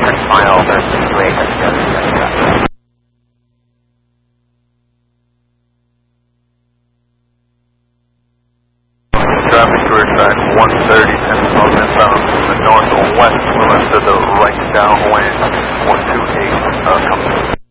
6 miles or 28 at the other. Traffic towards track 130, 10 miles inbound from the northwest, to the right downwind, 128, coming.